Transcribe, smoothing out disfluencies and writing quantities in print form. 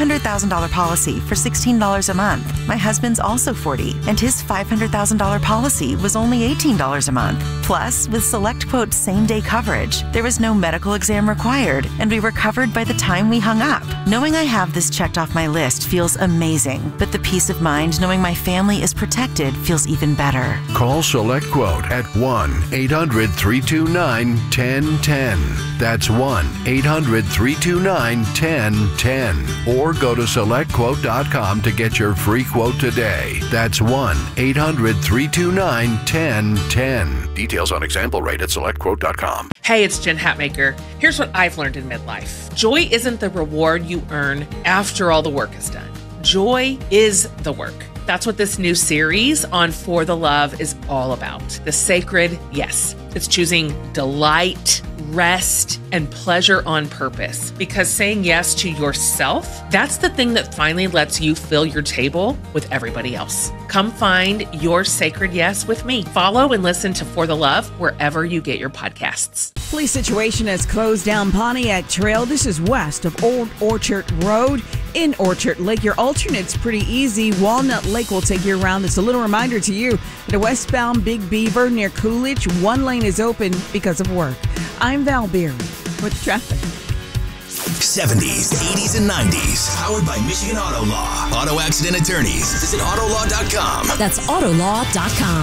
$500,000 policy for $16 a month. My husband's also 40, and his $500,000 policy was only $18 a month. Plus, with SelectQuote same-day coverage, there was no medical exam required, and we were covered by the time we hung up. Knowing I have this checked off my list feels amazing, but the peace of mind knowing my family is protected feels even better. Call SelectQuote at 1-800-329-1010. That's 1-800-329-1010. Or go to SelectQuote.com to get your free quote today. That's 1-800-329-1010. Details on example rate at SelectQuote.com. Hey, it's Jen Hatmaker. Here's what I've learned in midlife. Joy isn't the reward you earn after all the work is done. Joy is the work. That's what this new series on For the Love is all about. The sacred yes. It's choosing delight, rest, and pleasure on purpose. Because saying yes to yourself, that's the thing that finally lets you fill your table with everybody else. Come find your sacred yes with me. Follow and listen to For the Love wherever you get your podcasts. Police situation has closed down Pontiac Trail. This is west of Old Orchard Road in Orchard Lake. Your alternate's pretty easy. Walnut Lake will take you around. It's a little reminder to you that a westbound Big Beaver near Coolidge, one lane is open because of work. I'm Val Beery with traffic. 70s, 80s, and 90s. Powered by Michigan Auto Law. Auto accident attorneys. Visit Autolaw.com. That's Autolaw.com.